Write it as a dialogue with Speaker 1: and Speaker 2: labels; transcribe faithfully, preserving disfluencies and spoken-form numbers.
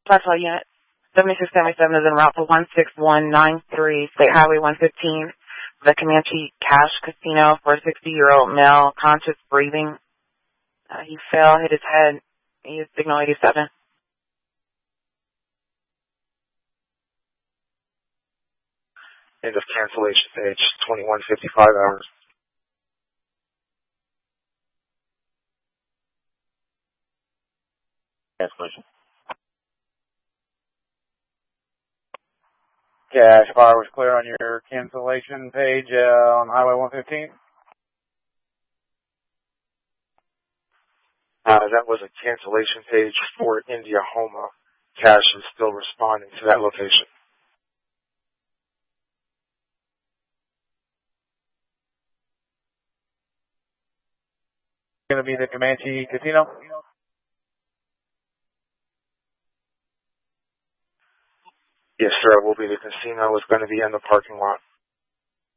Speaker 1: Plateau unit. seventy-six seventy-seven is en route to one six one nine three, State Highway one fifteen, the Comanche Cash Casino for a sixty-year-old male, conscious breathing. Uh, he fell, hit his head. He is signal eighty-seven.
Speaker 2: End of cancellation page, twenty-one fifty-five hours.
Speaker 3: Cancellation. Cash fire was clear on your cancellation page uh, on Highway one fifteen.
Speaker 2: Uh, that was a cancellation page for Indiahoma. Cash is still responding to that location.
Speaker 3: Going to be the Comanche Casino?
Speaker 2: Yes, sir. It will be the casino. It's going to be in the parking lot.